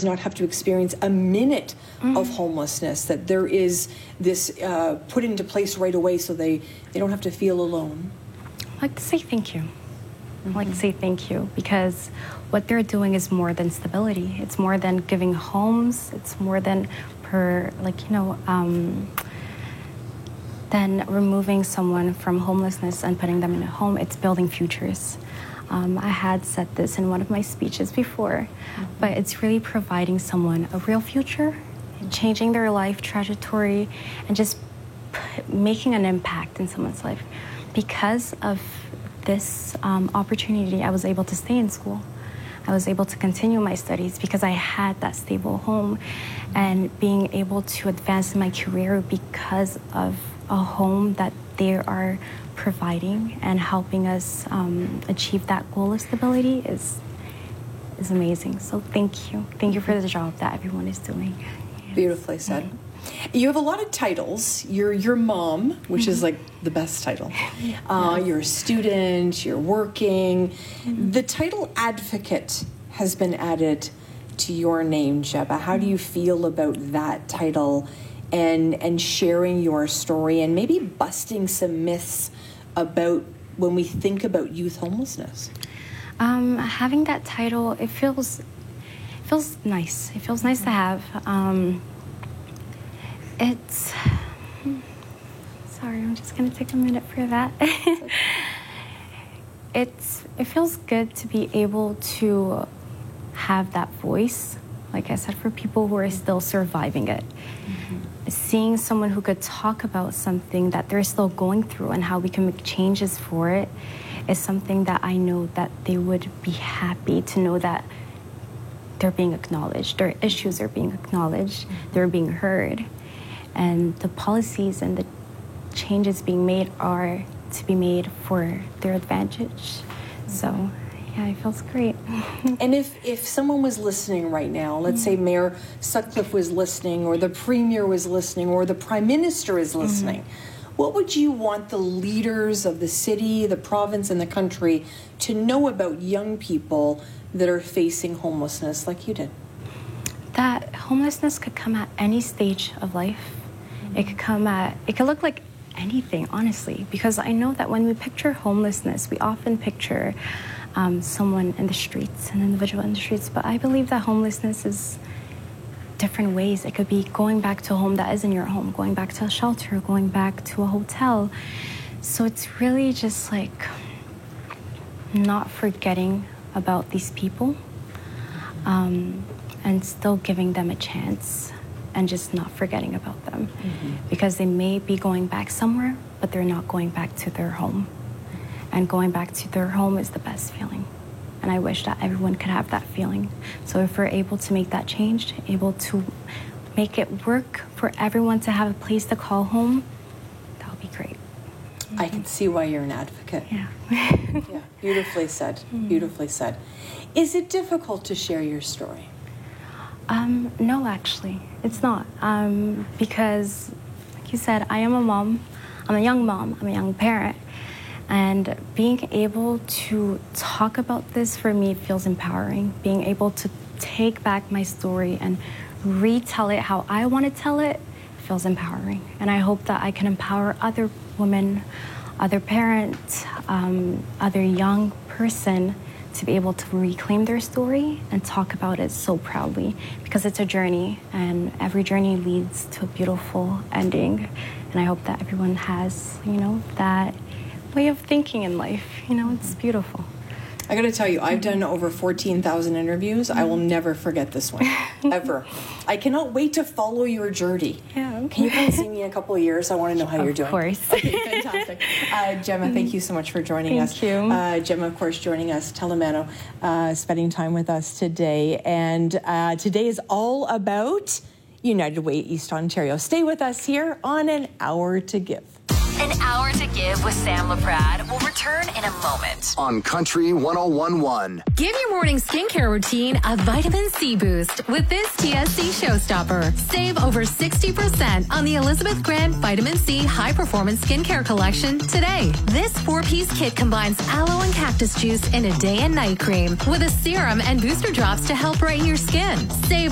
does not have to experience a minute of homelessness, that there is this put into place right away so they don't have to feel alone? I'd like to say thank you. I'd like to say thank you, because what they're doing is more than stability. It's more than giving homes. It's more than than removing someone from homelessness and putting them in a home. It's building futures. I had said this in one of my speeches before, but it's really providing someone a real future, changing their life trajectory, and just making an impact in someone's life. Because of this opportunity, I was able to stay in school. I was able to continue my studies because I had that stable home, and being able to advance in my career because of a home that they are providing and helping us achieve that goal of stability is amazing. So thank you. Thank you for the job that everyone is doing. Yes. Beautifully said. You have a lot of titles. You're your mom, which is like the best title. You're a student, you're working. The title advocate has been added to your name, Jebeh. How do you feel about that title and sharing your story and maybe busting some myths about when we think about youth homelessness? Having that title, it feels nice. It feels nice to have. Sorry, I'm just going to take a minute for that. It feels good to be able to have that voice, like I said, for people who are still surviving it. Seeing someone who could talk about something that they're still going through and how we can make changes for it is something that I know that they would be happy to know that they're being acknowledged, their issues are being acknowledged, they're being heard. And the policies and the changes being made are to be made for their advantage. So, yeah, it feels great. And if someone was listening right now, let's say Mayor Sutcliffe was listening, or the Premier was listening, or the Prime Minister is listening, what would you want the leaders of the city, the province, and the country to know about young people that are facing homelessness like you did? That homelessness could come at any stage of life. It could look like anything, honestly, because I know that when we picture homelessness, we often picture someone in the streets, an individual in the streets, but I believe that homelessness is different ways. It could be going back to a home that isn't your home, going back to a shelter, going back to a hotel. So it's really just like not forgetting about these people and still giving them a chance and just not forgetting about them, because they may be going back somewhere, but they're not going back to their home. And going back to their home is the best feeling. And I wish that everyone could have that feeling. So if we're able to make that change, able to make it work for everyone to have a place to call home, that would be great. I can see why you're an advocate. Yeah. Yeah, beautifully said. Beautifully said. Is it difficult to share your story? No, actually, it's not. Because, like you said, I am a mom. I'm a young mom. I'm a young parent. And being able to talk about this for me feels empowering. Being able to take back my story and retell it how I want to tell it feels empowering. And I hope that I can empower other women, other parents, other young person to be able to reclaim their story and talk about it so proudly, because it's a journey and every journey leads to a beautiful ending. And I hope that everyone has, that way of thinking in life. It's beautiful. I got to tell you, I've done over 14,000 interviews. I will never forget this one, ever. I cannot wait to follow your journey. Yeah, okay. Can you come see me in a couple of years? I want to know how you're doing. Of course. Okay, fantastic. Gemma, thank you so much for joining us. Thank you. Gemma, of course, joining us, Telemano, spending time with us today. And today is all about United Way East Ontario. Stay with us here on An Hour to Give. An Hour to Give with Sam LaPrade will return in a moment. On Country 101.1. Give your morning skincare routine a vitamin C boost with this TSC Showstopper. Save over 60% on the Elizabeth Grant Vitamin C High Performance Skincare Collection today. This 4-piece kit combines aloe and cactus juice in a day and night cream with a serum and booster drops to help brighten your skin. Save